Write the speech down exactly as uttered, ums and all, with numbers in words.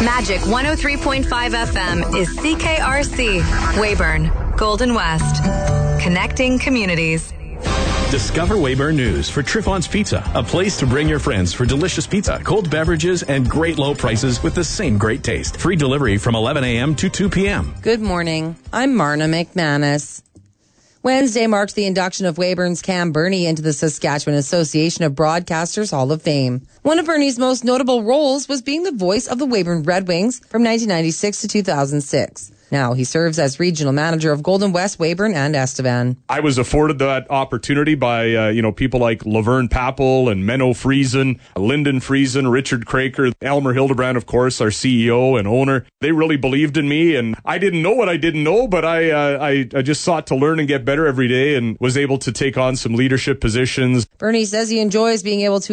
Magic one oh three point five F M is C K R C, Weyburn, Golden West. Connecting communities. Discover Weyburn News for Triffon's Pizza, a place to bring your friends for delicious pizza, cold beverages, and great low prices with the same great taste. Free delivery from eleven a.m. to two p.m. Good morning. I'm Marna McManus. Wednesday marked the induction of Weyburn's Cam Bernie into the Saskatchewan Association of Broadcasters Hall of Fame. One of Bernie's most notable roles was being the voice of the Weyburn Red Wings from nineteen ninety-six to two thousand six. Now he serves as regional manager of Golden West, Weyburn, and Estevan. I was afforded that opportunity by, uh, you know, people like Laverne Papel and Menno Friesen, Lyndon Friesen, Richard Craker, Elmer Hildebrand, of course, our C E O and owner. They really believed in me, and I didn't know what I didn't know, but I, uh, I, I just sought to learn and get better every day and was able to take on some leadership positions. Bernie says he enjoys being able to